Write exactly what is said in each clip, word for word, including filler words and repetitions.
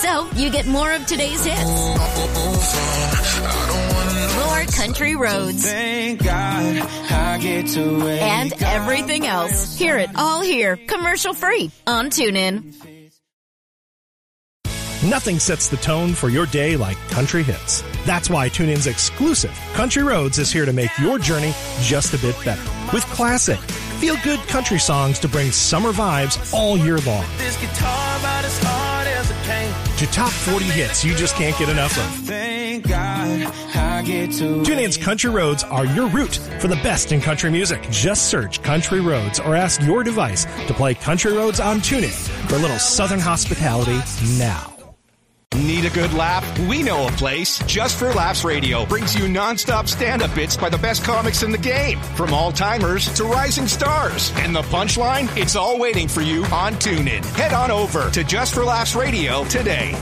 so you get more of today's hits. More country roads. Thank God I get to wake And everything else. Hear it all here, commercial free on TuneIn. Nothing sets the tone for your day like country hits. That's why TuneIn's exclusive Country Roads is here to make your journey just a bit better. With classic, feel-good country songs to bring summer vibes all year long. this guitar about as hard as it can. To top forty hits you just can't get enough of. Thank God I get to TuneIn's Country Roads are your route for the best in country music. Just search Country Roads or ask your device to play Country Roads on TuneIn for a little Southern hospitality now. Need a good laugh? We know a place. Just for Laughs Radio brings you nonstop stand-up bits by the best comics in the game, from all-timers to rising stars. And the punchline? It's all waiting for you on TuneIn. Head on over to Just for Laughs Radio today.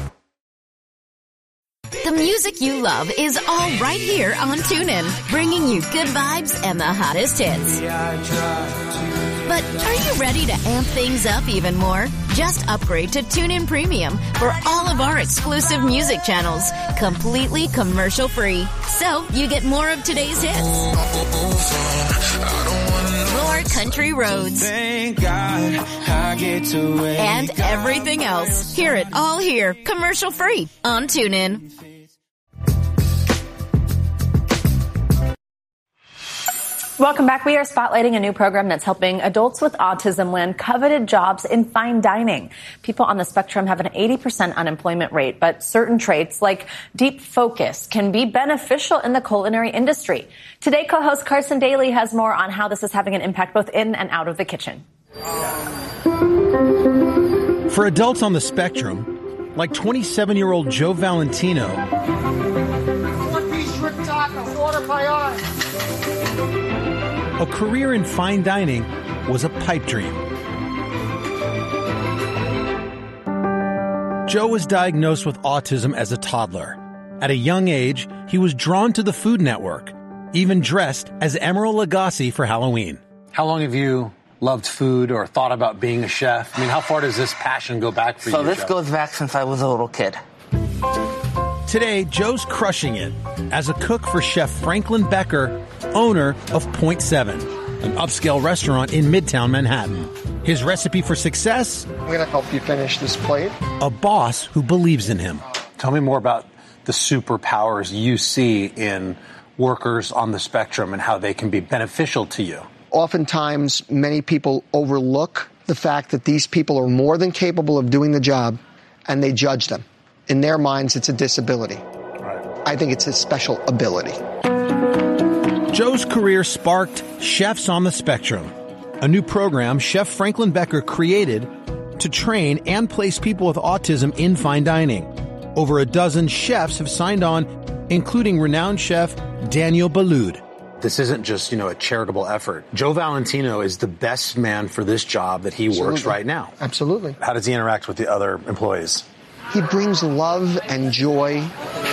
The music you love is all right here on TuneIn, bringing you good vibes and the hottest hits. But are you ready to amp things up even more? Just upgrade to TuneIn Premium for all of our exclusive music channels, completely commercial free. So you get more of today's hits. More country roads. Thank God I get to wake And everything else. Hear it all here, commercial free on TuneIn. Welcome back. We are spotlighting a new program that's helping adults with autism land coveted jobs in fine dining. People on the spectrum have an eighty percent unemployment rate, but certain traits like deep focus can be beneficial in the culinary industry. Today, co-host Carson Daly has more on how this is having an impact both in and out of the kitchen. For adults on the spectrum, like twenty-seven-year-old Joe Valentino, One-piece shrimp tacos, order priority. a career in fine dining was a pipe dream. Joe was diagnosed with autism as a toddler. At a young age, he was drawn to the Food Network, even dressed as Emeril Lagasse for Halloween. How long have you loved food or thought about being a chef? I mean, how far does this passion go back for So you? this Joe? goes back since I was a little kid. Today, Joe's crushing it as a cook for Chef Franklin Becker, owner of Point Seven, an upscale restaurant in Midtown Manhattan. His recipe for success? I'm going to help you finish this plate. A boss who believes in him. Tell me more about the superpowers you see in workers on the spectrum and how they can be beneficial to you. Oftentimes, many people overlook the fact that these people are more than capable of doing the job, and they judge them. In their minds, it's a disability. Right. I think it's a special ability. Joe's career sparked Chefs on the Spectrum, a new program Chef Franklin Becker created to train and place people with autism in fine dining. Over a dozen chefs have signed on, including renowned chef Daniel Boulud. This isn't just, you know, a charitable effort. Joe Valentino is the best man for this job that he Absolutely. works right now. Absolutely. How does he interact with the other employees? He brings love and joy.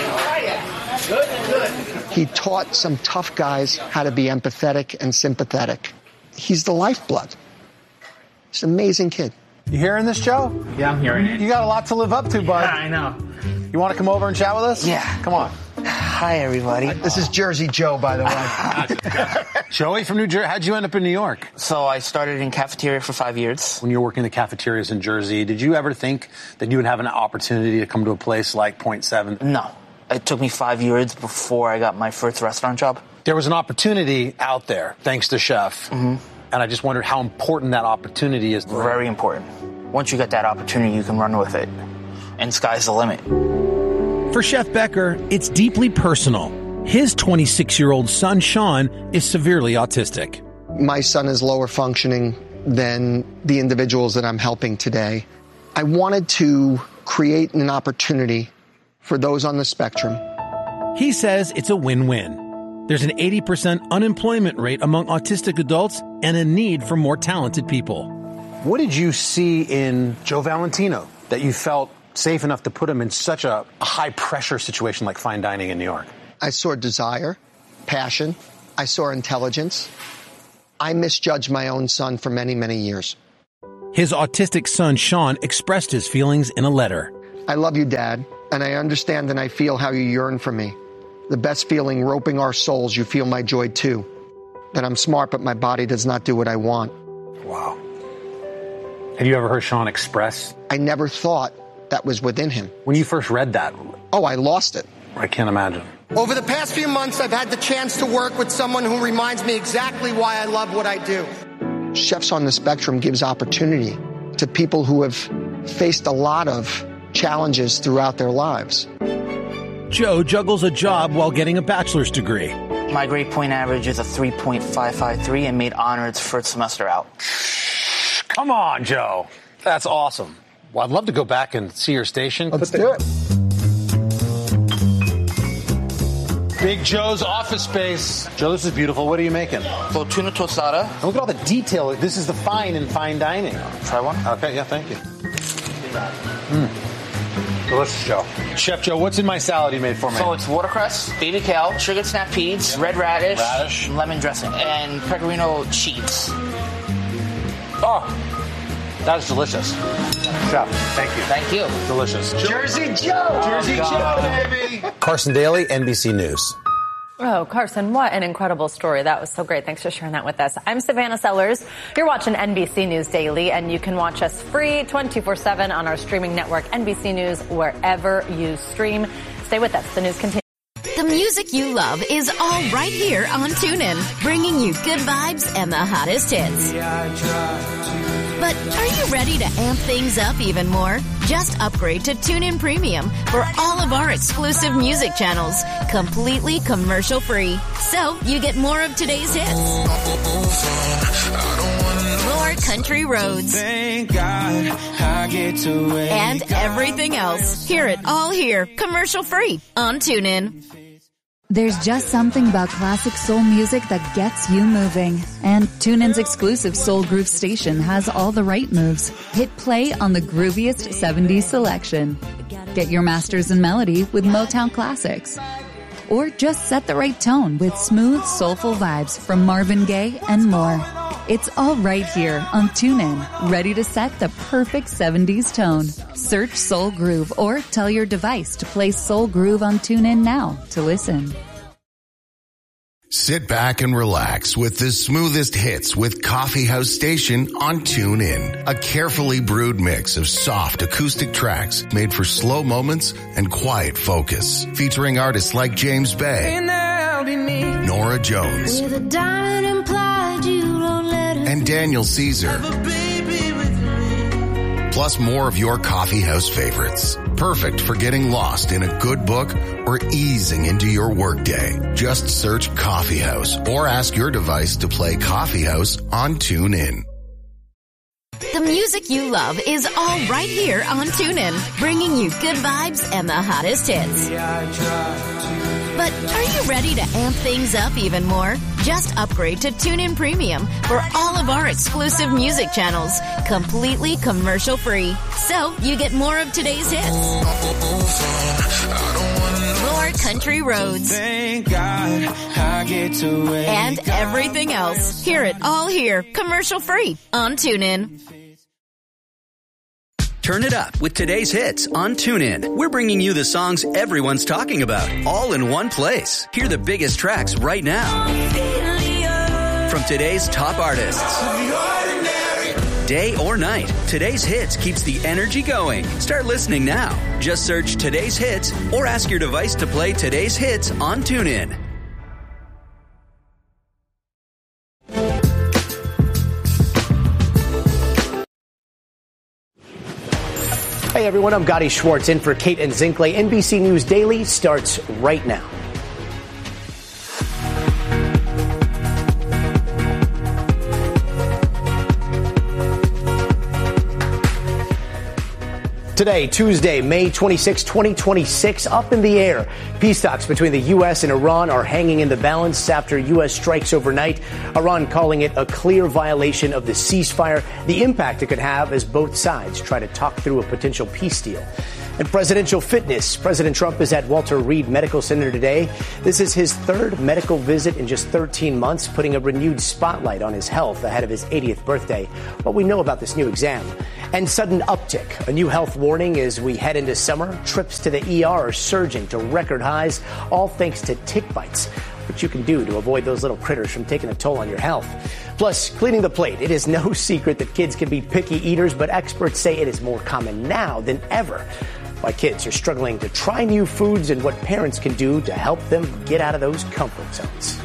He taught some tough guys how to be empathetic and sympathetic. He's the lifeblood. He's an amazing kid. You hearing this, Joe? Yeah, I'm hearing it. You got a lot to live up to, bud. Yeah, I know. You want to come over and chat with us? Yeah. Come on. Hi, everybody. This is Jersey Joe, by the way. Joey from New Jersey, how'd you end up in New York? So I started in cafeteria for five years. When you were working in the cafeterias in Jersey, did you ever think that you would have an opportunity to come to a place like Point Seven? No. It took me five years before I got my first restaurant job. There was an opportunity out there, thanks to Chef. Mm-hmm. And I just wondered how important that opportunity is. Very important. Once you get that opportunity, you can run with it. And sky's the limit. For Chef Becker, it's deeply personal. His twenty-six-year-old son, Sean, is severely autistic. My son is lower functioning than the individuals that I'm helping today. I wanted to create an opportunity for those on the spectrum. He says it's a win-win. There's an eighty percent unemployment rate among autistic adults and a need for more talented people. What did you see in Joe Valentino that you felt safe enough to put him in such a, a high-pressure situation like fine dining in New York? I saw desire, passion. I saw intelligence. I misjudged my own son for many, many years. His autistic son, Sean, expressed his feelings in a letter. I love you, Dad, and I understand and I feel how you yearn for me. The best feeling roping our souls, you feel my joy too. That I'm smart, but my body does not do what I want. Wow. Have you ever heard Sean express? I never thought that was within him. When you first read that? Oh, I lost it. I can't imagine. Over the past few months, I've had the chance to work with someone who reminds me exactly why I love what I do. Chefs on the Spectrum gives opportunity to people who have faced a lot of challenges throughout their lives. Joe juggles a job while getting a bachelor's degree. My grade point average is a three point five five three and made honor its first semester out. Come on, Joe. That's awesome. Well, I'd love to go back and see your station. Let's do it. Big Joe's office space. Joe, this is beautiful. What are you making? So tuna tostada. Look at all the detail. This is the fine in fine dining. Try one. Okay, yeah, thank you. Mm. Delicious, Joe. Chef Joe, what's in my salad you made for me? So it's watercress, baby kale, sugared snap peas, red radish, Radish. lemon dressing, and pecorino cheese. Oh, that's delicious. Chef, thank you. Thank you. Delicious. Jersey Joe! Jersey Joe, baby! Carson Daly, N B C News. Oh, Carson, what an incredible story. That was so great. Thanks for sharing that with us. I'm Savannah Sellers. You're watching N B C News Daily, and you can watch us free twenty-four seven on our streaming network, N B C News, wherever you stream. Stay with us. The news continues. The music you love is all right here on TuneIn, bringing you good vibes and the hottest hits. But are you ready to amp things up even more? Just upgrade to TuneIn Premium for all of our exclusive music channels, completely commercial free. So you get more of today's hits, more country roads, Thank God I get to wake and everything else. Hear it all here, commercial free on TuneIn. There's just something about classic soul music that gets you moving. And TuneIn's exclusive Soul Groove station has all the right moves. Hit play on the grooviest seventies selection. Get your masters in melody with Motown classics. Or just set the right tone with smooth, soulful vibes from Marvin Gaye and more. It's all right here on TuneIn, ready to set the perfect seventies tone. Search Soul Groove or tell your device to play Soul Groove on TuneIn now to listen. Sit back and relax with the smoothest hits with Coffee House Station on TuneIn. A carefully brewed mix of soft acoustic tracks made for slow moments and quiet focus. Featuring artists like James Bay, Nora Jones, and Daniel Caesar. Plus more of your coffee house favorites. Perfect for getting lost in a good book or easing into your workday. Just search Coffee House or ask your device to play Coffee House on TuneIn. The music you love is all right here on TuneIn, bringing you good vibes and the hottest hits. But are you ready to amp things up even more? Just upgrade to TuneIn Premium for all of our exclusive music channels, completely commercial free. So you get more of today's hits, more country roads, Thank God I get to wake and everything else. Hear it all here, commercial free on TuneIn. Turn it up with today's hits on TuneIn. We're bringing you the songs everyone's talking about, all in one place. Hear the biggest tracks right now from today's top artists. Day or night, today's hits keeps the energy going. Start listening now. Just search today's hits or ask your device to play today's hits on TuneIn. Hey everyone, I'm Gotti Schwartz in for Kate and Zinkley. N B C News Daily starts right now. Today, Tuesday, May twenty-sixth, twenty twenty-six, up in the air. Peace talks between the U S and Iran are hanging in the balance after U S strikes overnight. Iran calling it a clear violation of the ceasefire, the impact it could have as both sides try to talk through a potential peace deal. And presidential fitness. President Trump is at Walter Reed Medical Center today. This is his third medical visit in just thirteen months, putting a renewed spotlight on his health ahead of his eightieth birthday. What we know about this new exam. And sudden uptick. A new health warning as we head into summer. Trips to the E R are surging to record highs, all thanks to tick bites. What you can do to avoid those little critters from taking a toll on your health. Plus, cleaning the plate. It is no secret that kids can be picky eaters, but experts say it is more common now than ever. Why kids are struggling to try new foods and what parents can do to help them get out of those comfort zones.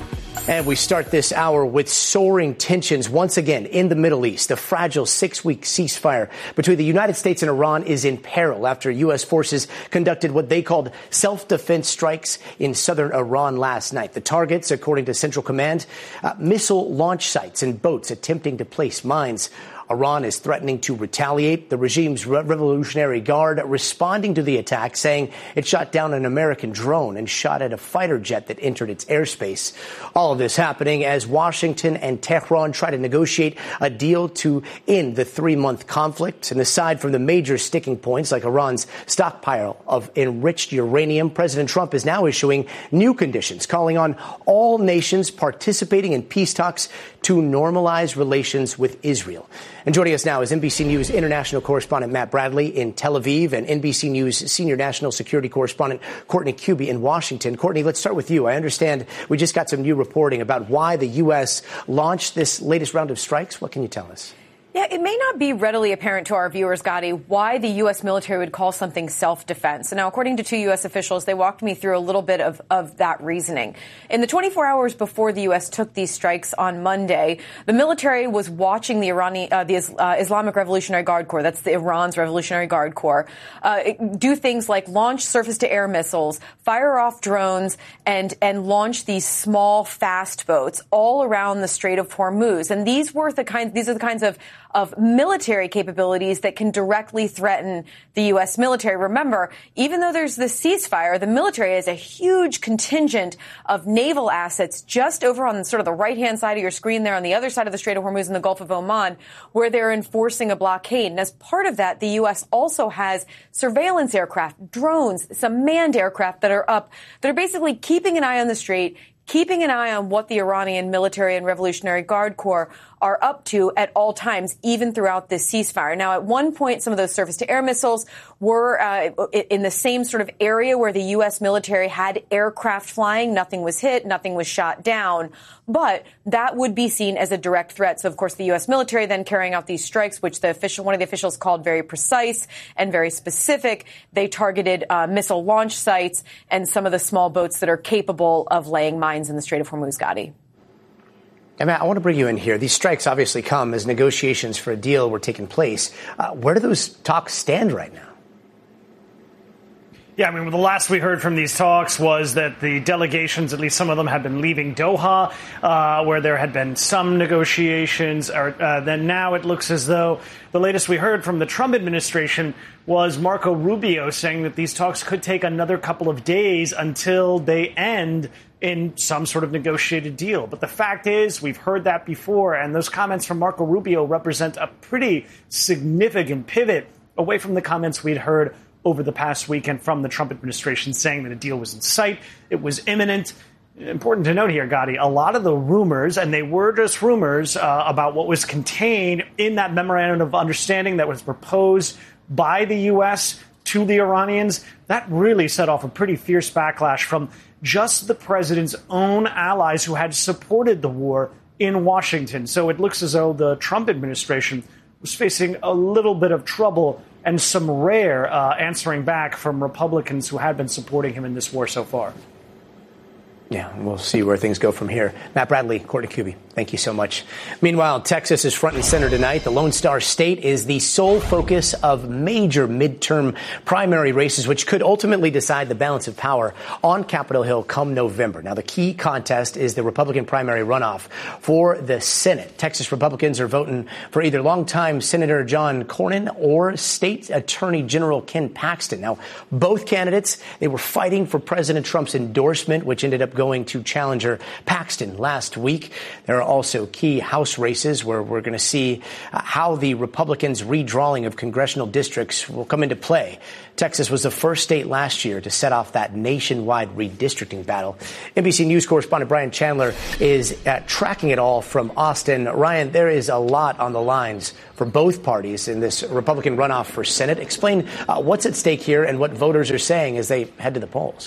And we start this hour with soaring tensions once again in the Middle East. The fragile six-week ceasefire between the United States and Iran is in peril after U S forces conducted what they called self-defense strikes in southern Iran last night. The targets, according to Central Command, uh, missile launch sites and boats attempting to place mines. Iran is threatening to retaliate. The regime's Revolutionary Guard responding to the attack, saying it shot down an American drone and shot at a fighter jet that entered its airspace. All of this happening as Washington and Tehran try to negotiate a deal to end the three-month conflict. And aside from the major sticking points like Iran's stockpile of enriched uranium, President Trump is now issuing new conditions, calling on all nations participating in peace talks to normalize relations with Israel. And joining us now is N B C News international correspondent Matt Bradley in Tel Aviv and N B C News senior national security correspondent Courtney Kube in Washington. Courtney, let's start with you. I understand we just got some new reporting about why the U S launched this latest round of strikes. What can you tell us? Yeah, it may not be readily apparent to our viewers, Gotti, why the U S military would call something self-defense. Now, according to two U S officials, they walked me through a little bit of, of that reasoning. In the twenty-four hours before the U S took these strikes on Monday, the military was watching the Irani, uh, the uh, Islamic Revolutionary Guard Corps, that's the Iran's Revolutionary Guard Corps, uh, do things like launch surface-to-air missiles, fire off drones, and and launch these small, fast boats all around the Strait of Hormuz. And these were the kind, these are the kinds of of military capabilities that can directly threaten the U S military. Remember, even though there's this ceasefire, the military has a huge contingent of naval assets just over on sort of the right-hand side of your screen there on the other side of the Strait of Hormuz in the Gulf of Oman, where they're enforcing a blockade. And as part of that, the U S also has surveillance aircraft, drones, some manned aircraft that are up, that are basically keeping an eye on the strait, keeping an eye on what the Iranian military and Revolutionary Guard Corps are up to at all times, even throughout this ceasefire. Now, at one point, some of those surface-to-air missiles were uh, in the same sort of area where the U S military had aircraft flying. Nothing was hit. Nothing was shot down. But that would be seen as a direct threat. So, of course, the U S military then carrying out these strikes, which the official, one of the officials called very precise and very specific. They targeted uh, missile launch sites and some of the small boats that are capable of laying mines in the Strait of Hormuz, Gotti. And Matt, I want to bring you in here. These strikes obviously come as negotiations for a deal were taking place. Uh, where do those talks stand right now? Yeah, I mean, the last we heard from these talks was that the delegations, at least some of them, had been leaving Doha, uh, where there had been some negotiations. Or, uh, then now it looks as though the latest we heard from the Trump administration was Marco Rubio saying that these talks could take another couple of days until they end in some sort of negotiated deal. But the fact is, we've heard that before, and those comments from Marco Rubio represent a pretty significant pivot away from the comments we'd heard over the past weekend from the Trump administration saying that a deal was in sight, it was imminent. Important to note here, Gotti, a lot of the rumors, and they were just rumors, uh, about what was contained in that memorandum of understanding that was proposed by the U S to the Iranians, that really set off a pretty fierce backlash from just the president's own allies who had supported the war in Washington. So it looks as though the Trump administration was facing a little bit of trouble and some rare uh, answering back from Republicans who had been supporting him in this war so far. Yeah, we'll see where things go from here. Matt Bradley, Courtney Kube, thank you so much. Meanwhile, Texas is front and center tonight. The Lone Star State is the sole focus of major midterm primary races, which could ultimately decide the balance of power on Capitol Hill come November. Now, the key contest is the Republican primary runoff for the Senate. Texas Republicans are voting for either longtime Senator John Cornyn or State Attorney General Ken Paxton. Now, both candidates, they were fighting for President Trump's endorsement, which ended up going to challenger Paxton last week. There are also key House races where we're going to see uh, how the Republicans' redrawing of congressional districts will come into play. Texas was the first state last year to set off that nationwide redistricting battle. N B C News correspondent Brian Chandler is uh, tracking it all from Austin. Ryan, there is a lot on the lines for both parties in this Republican runoff for Senate. Explain uh, what's at stake here and what voters are saying as they head to the polls.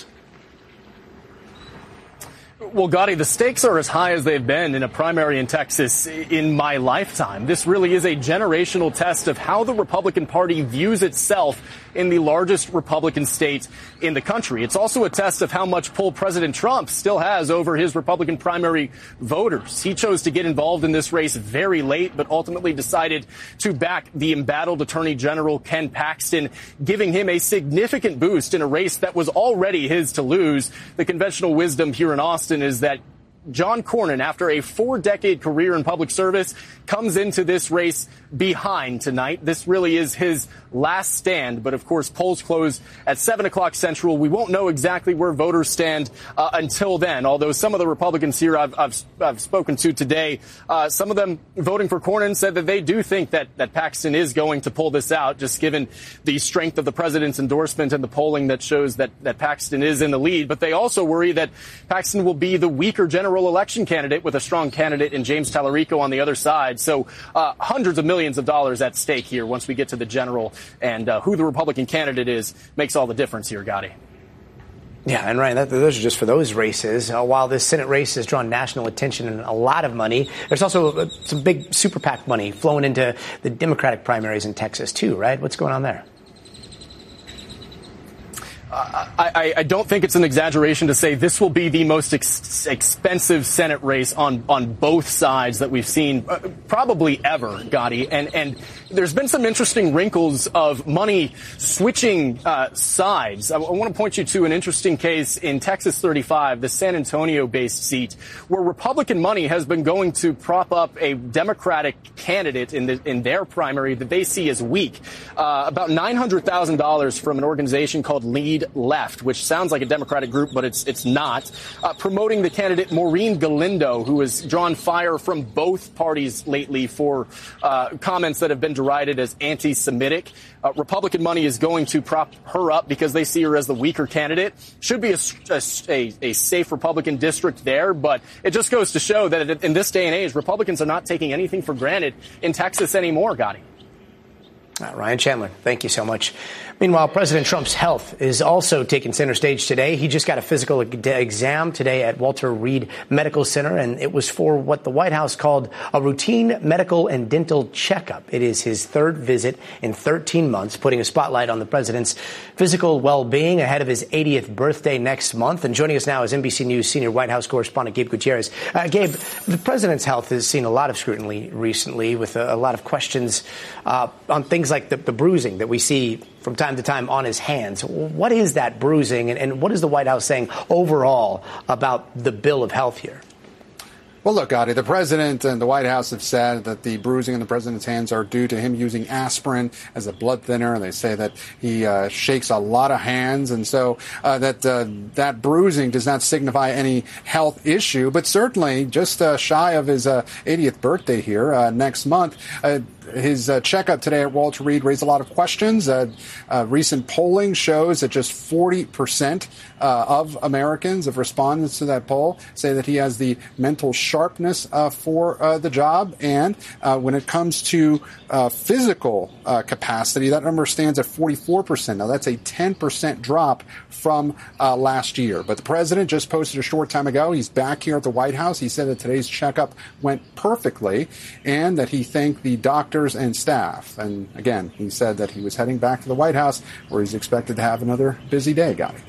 Well, Gotti, the stakes are as high as they've been in a primary in Texas in my lifetime. This really is a generational test of how the Republican Party views itself in the largest Republican state in the country. It's also a test of how much pull President Trump still has over his Republican primary voters. He chose to get involved in this race very late, but ultimately decided to back the embattled Attorney General Ken Paxton, giving him a significant boost in a race that was already his to lose. The conventional wisdom here in Austin is that John Cornyn, after a four-decade career in public service, comes into this race behind tonight. This really is his last stand. But, of course, polls close at seven o'clock Central. We won't know exactly where voters stand uh, until then, although some of the Republicans here I've, I've, I've spoken to today, uh, some of them voting for Cornyn said that they do think that, that Paxton is going to pull this out, just given the strength of the president's endorsement and the polling that shows that, that Paxton is in the lead. But they also worry that Paxton will be the weaker general election candidate with a strong candidate in James Tallarico on the other side. So uh, hundreds of millions of dollars at stake here once we get to the general, and uh, who the Republican candidate is makes all the difference here, Gotti. Yeah, and Ryan, that, those are just for those races. Uh, while this Senate race has drawn national attention and a lot of money, there's also uh, some big super PAC money flowing into the Democratic primaries in Texas, too, right? What's going on there? Uh, I, I don't think it's an exaggeration to say this will be the most ex- expensive Senate race on, on both sides that we've seen uh, probably ever, Gotti. And, and there's been some interesting wrinkles of money switching uh, sides. I, I want to point you to an interesting case in Texas thirty-five, the San Antonio-based seat, where Republican money has been going to prop up a Democratic candidate in, the, in their primary that they see as weak. Uh, about nine hundred thousand dollars from an organization called Lead Left, which sounds like a Democratic group, but it's it's not, uh, promoting the candidate Maureen Galindo, who has drawn fire from both parties lately for uh, comments that have been derided as anti-Semitic. Uh, Republican money is going to prop her up because they see her as the weaker candidate. Should be a, a, a safe Republican district there, but it just goes to show that in this day and age, Republicans are not taking anything for granted in Texas anymore, Gotti. Uh, Ryan Chandler, thank you so much. Meanwhile, President Trump's health is also taking center stage today. He just got a physical exam today at Walter Reed Medical Center, and it was for what the White House called a routine medical and dental checkup. It is his third visit in thirteen months, putting a spotlight on the president's physical well-being ahead of his eightieth birthday next month. And joining us now is N B C News senior White House correspondent Gabe Gutierrez. Uh, Gabe, the president's health has seen a lot of scrutiny recently, with a, a lot of questions uh, on things like the, the bruising that we see from time to time on his hands. What is that bruising, and, and what is the White House saying overall about the bill of health here? Well, look, Gotti, the president and the White House have said that the bruising in the president's hands are due to him using aspirin as a blood thinner, and they say that he uh, shakes a lot of hands, and so uh, that uh, that bruising does not signify any health issue, but certainly just uh, shy of his uh, eightieth birthday here uh, next month. Uh, His uh, checkup today at Walter Reed raised a lot of questions. Uh, uh, recent polling shows that just forty percent uh, of Americans, of respondents to that poll, say that he has the mental sharpness uh, for uh, the job. And uh, when it comes to uh, physical uh, capacity, that number stands at forty-four percent. Now, that's a ten percent drop from uh, last year. But the president just posted a short time ago. He's back here at the White House. He said that today's checkup went perfectly and that he thanked the doctor and staff. And again, he said that he was heading back to the White House, where he's expected to have another busy day, Gotti.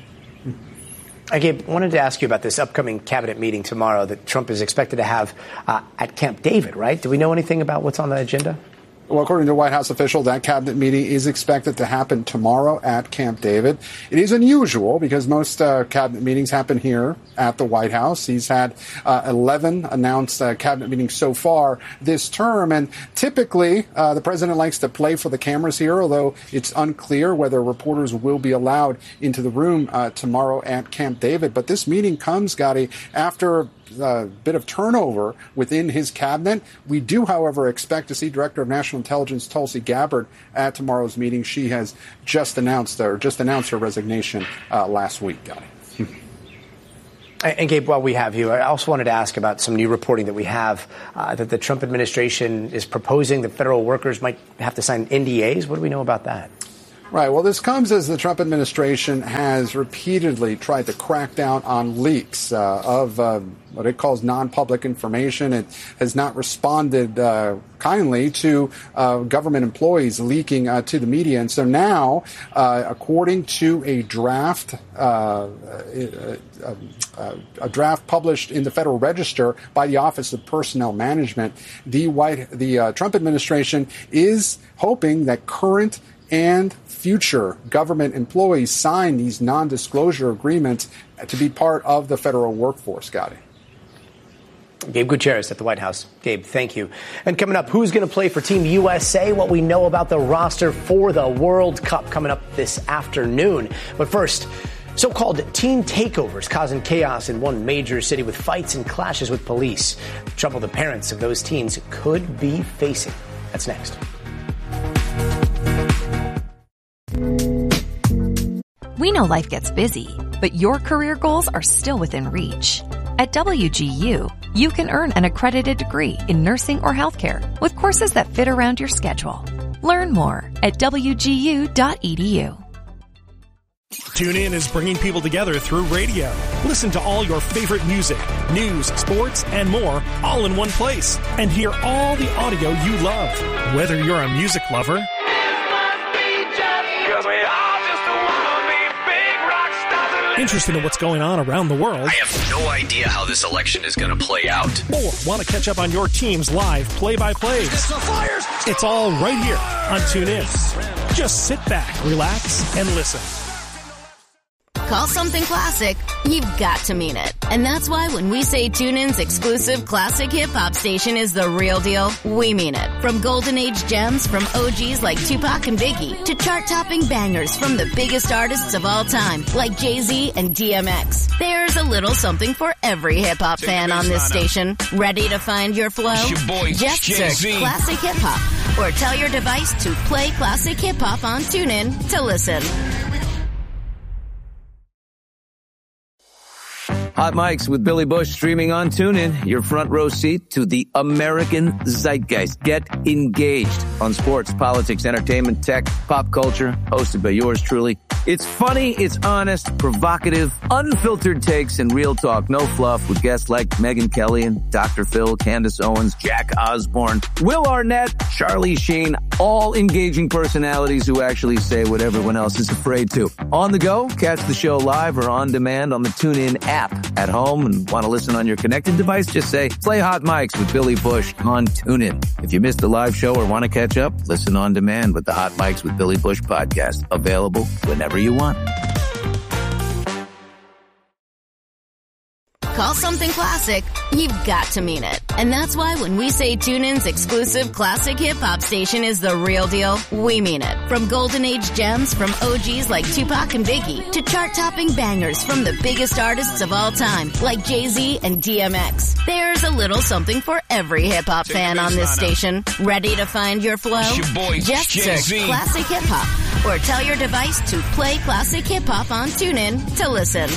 I wanted to ask you about this upcoming cabinet meeting tomorrow that Trump is expected to have uh, at Camp David, right? Do we know anything about what's on the agenda? Well, according to a White House official, that cabinet meeting is expected to happen tomorrow at Camp David. It is unusual because most uh, cabinet meetings happen here at the White House. He's had uh, eleven announced uh, cabinet meetings so far this term. And typically, uh, the president likes to play for the cameras here, although it's unclear whether reporters will be allowed into the room uh, tomorrow at Camp David. But this meeting comes, Gotti, after uh, bit of turnover within his cabinet. We do, however, expect to see Director of National Intelligence Tulsi Gabbard at tomorrow's meeting. She has just announced or just announced her resignation uh, last week. Got it. And Gabe, while we have you, I also wanted to ask about some new reporting that we have uh, that the Trump administration is proposing that federal workers might have to sign N D As. What do we know about that? Right. Well, this comes as the Trump administration has repeatedly tried to crack down on leaks uh, of uh, what it calls non-public information. It has not responded uh, kindly to uh, government employees leaking uh, to the media. And so now, uh, according to a draft, uh, uh, uh, a draft published in the Federal Register by the Office of Personnel Management, the White, the uh, Trump administration is hoping that current and future government employees sign these non-disclosure agreements to be part of the federal workforce, Scotty. Gabe Gutierrez at the White House. Gabe, thank you. And coming up, who's going to play for Team U S A? What we know about the roster for the World Cup coming up this afternoon. But first, so-called teen takeovers causing chaos in one major city with fights and clashes with police. The trouble the parents of those teens could be facing. That's next. We know life gets busy, but your career goals are still within reach. At W G U, you can earn an accredited degree in nursing or healthcare with courses that fit around your schedule. Learn more at w g u dot e d u. TuneIn is bringing people together through radio. Listen to all your favorite music, news, sports, and more all in one place. And hear all the audio you love. Whether you're a music lover interested in what's going on around the world, I have no idea how this election is going to play out, or want to catch up on your team's live play-by-plays. It's all right here on TuneIn. Just sit back, relax, and listen. Call something classic, you've got to mean it. And that's why when we say TuneIn's exclusive classic hip-hop station is the real deal, we mean it. From golden age gems from O Gs like Tupac and Biggie to chart-topping bangers from the biggest artists of all time like Jay-Z and D M X. There's a little something for every hip-hop fan on this station. Ready to find your flow? Your boy, Just Jay-Z. search Classic Hip-Hop or tell your device to play Classic Hip-Hop on TuneIn to listen. Hot Mics with Billy Bush streaming on TuneIn. Your front row seat to the American zeitgeist. Get engaged on sports, politics, entertainment, tech, pop culture. Hosted by yours truly. It's funny, it's honest, provocative, unfiltered takes, and real talk. No fluff with guests like Megyn Kelly and Doctor Phil, Candace Owens, Jack Osborne, Will Arnett, Charlie Sheen. All engaging personalities who actually say what everyone else is afraid to. On the go, catch the show live or on demand on the TuneIn app. At home and want to listen on your connected device, just say, play Hot Mics with Billy Bush on TuneIn. If you missed the live show or want to catch up, listen on demand with the Hot Mics with Billy Bush podcast. Available whenever you want. Call something classic, you've got to mean it. And that's why when we say TuneIn's exclusive classic hip-hop station is the real deal, we mean it. From golden age gems from O Gs like Tupac and Biggie to chart-topping bangers from the biggest artists of all time like Jay-Z and D M X. There's a little something for every hip-hop fan on this station. Ready to find your flow? It's your boy, Just Jay-Z. search Classic Hip-Hop or tell your device to play Classic Hip-Hop on TuneIn to listen.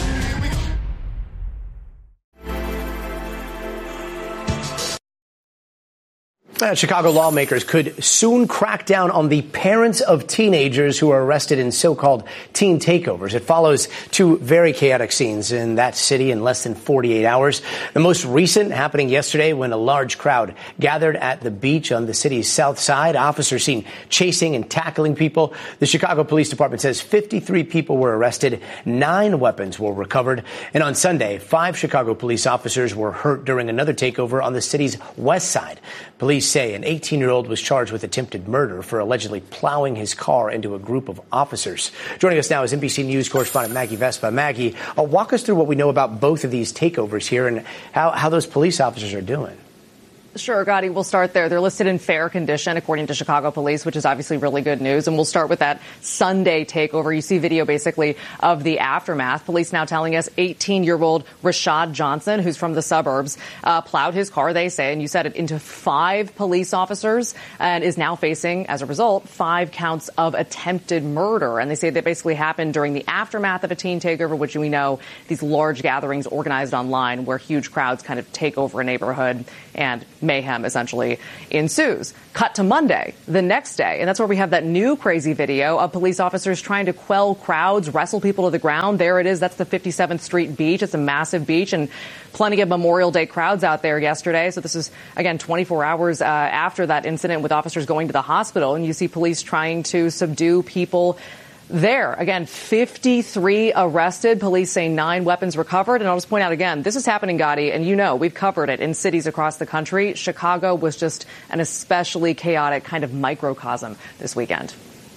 Uh, Chicago lawmakers could soon crack down on the parents of teenagers who are arrested in so-called teen takeovers. It follows two very chaotic scenes in that city in less than forty-eight hours. The most recent happening yesterday when a large crowd gathered at the beach on the city's south side. Officers seen chasing and tackling people. The Chicago Police Department says fifty-three people were arrested. Nine weapons were recovered. And on Sunday, five Chicago police officers were hurt during another takeover on the city's west side. Police say an eighteen-year-old was charged with attempted murder for allegedly plowing his car into a group of officers. Joining us now is N B C News correspondent Maggie Vespa. Maggie, uh, walk us through what we know about both of these takeovers here and how, how those police officers are doing. Sure, Gadi, we'll start there. They're listed in fair condition, according to Chicago police, which is obviously really good news. And we'll start with that Sunday takeover. You see video, basically, of the aftermath. Police now telling us eighteen-year-old Rashad Johnson, who's from the suburbs, uh, plowed his car, they say, and you said it, into five police officers and is now facing, as a result, five counts of attempted murder. And they say that basically happened during the aftermath of a teen takeover, which we know, these large gatherings organized online where huge crowds kind of take over a neighborhood and mayhem essentially ensues. Cut to Monday, the next day. And that's where we have that new crazy video of police officers trying to quell crowds, wrestle people to the ground. There it is. That's the fifty-seventh Street beach. It's a massive beach and plenty of Memorial Day crowds out there yesterday. So this is, again, twenty-four hours uh, after that incident with officers going to the hospital. And you see police trying to subdue people there. Again, fifty-three arrested. Police say nine weapons recovered. And I'll just point out again, this is happening, Gadi, and you know, we've covered it in cities across the country. Chicago was just an especially chaotic kind of microcosm this weekend.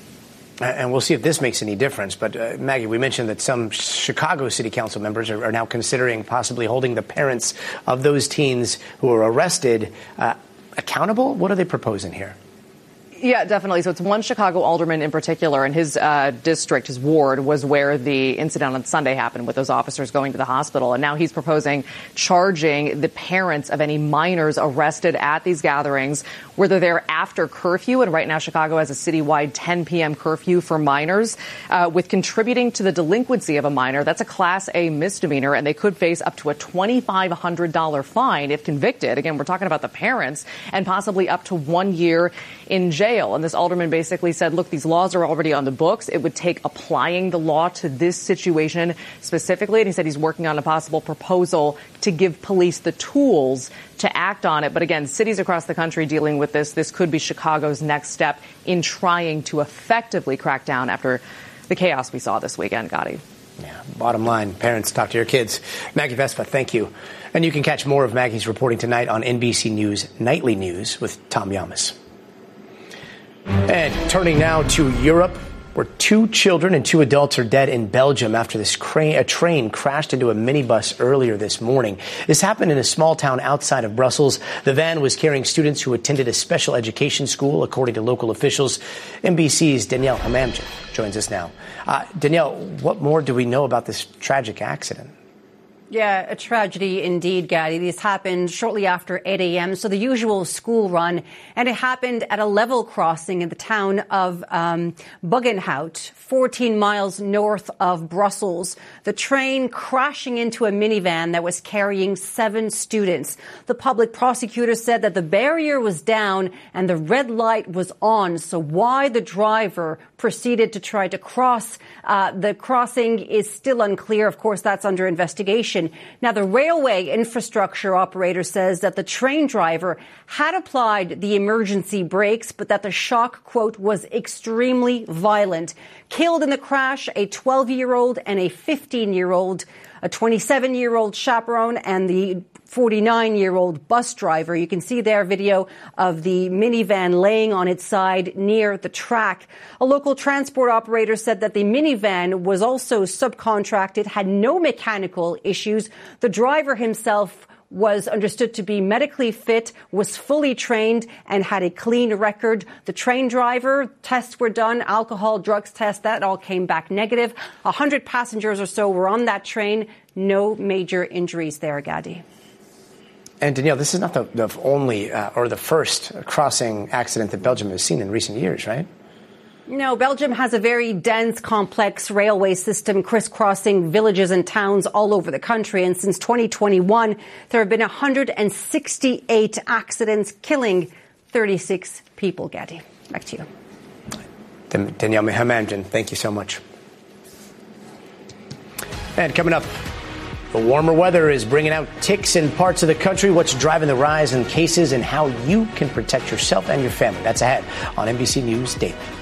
And we'll see if this makes any difference. But, uh, Maggie, we mentioned that some Chicago City Council members are, are now considering possibly holding the parents of those teens who were arrested uh, accountable. What are they proposing here? Yeah, definitely. So it's one Chicago alderman in particular, and his uh, district, his ward, was where the incident on Sunday happened with those officers going to the hospital. And now he's proposing charging the parents of any minors arrested at these gatherings, whether they're after curfew. And right now, Chicago has a citywide ten p.m. curfew for minors, uh, with contributing to the delinquency of a minor. That's a Class A misdemeanor, and they could face up to a twenty-five hundred dollars fine if convicted. Again, we're talking about the parents, and possibly up to one year in jail. And this alderman basically said, look, these laws are already on the books. It would take applying the law to this situation specifically. And he said he's working on a possible proposal to give police the tools to act on it. But again, cities across the country dealing with this. This could be Chicago's next step in trying to effectively crack down after the chaos we saw this weekend, Gadi. Yeah, bottom line, parents, talk to your kids. Maggie Vespa, thank you. And you can catch more of Maggie's reporting tonight on N B C News Nightly News with Tom Yamas. And turning now to Europe, where two children and two adults are dead in Belgium after this crane, a train crashed into a minibus earlier this morning. This happened in a small town outside of Brussels. The van was carrying students who attended a special education school, according to local officials. N B C's Danielle Hamamdjian joins us now. Uh, Danielle, what more do we know about this tragic accident? Yeah, a tragedy indeed, Gadi. This happened shortly after eight a.m., so the usual school run, and it happened at a level crossing in the town of um, Buggenhout, fourteen miles north of Brussels. The train crashing into a minivan that was carrying seven students. The public prosecutor said that the barrier was down and the red light was on, so why the driver proceeded to try to cross uh, the crossing is still unclear. Of course, that's under investigation. Now, the railway infrastructure operator says that the train driver had applied the emergency brakes, but that the shock, quote, was extremely violent. Killed in the crash, a twelve-year-old and a fifteen-year-old, a twenty-seven-year-old chaperone, and the forty-nine-year-old bus driver. You can see there video of the minivan laying on its side near the track. A local transport operator said that the minivan was also subcontracted, had no mechanical issues. The driver himself was understood to be medically fit, was fully trained, and had a clean record. The train driver, tests were done, alcohol, drugs test, that all came back negative. A hundred passengers or so were on that train. No major injuries there, Gadi. And Danielle, this is not the, the only uh, or the first crossing accident that Belgium has seen in recent years, right? No, Belgium has a very dense, complex railway system crisscrossing villages and towns all over the country. And since twenty twenty-one, there have been one hundred sixty-eight accidents, killing thirty-six people. Gadi, back to you. Danielle Hamamdjian, thank you so much. And coming up, the warmer weather is bringing out ticks in parts of the country. What's driving the rise in cases and how you can protect yourself and your family. That's ahead on N B C News Daily.